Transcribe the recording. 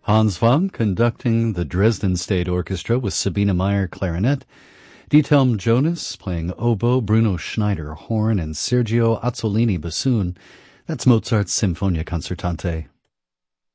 Hans Wang conducting the Dresden State Orchestra with Sabine Meyer clarinet, Diethelm Jonas playing oboe, Bruno Schneider horn, and Sergio Azzolini bassoon. That's Mozart's Sinfonia Concertante.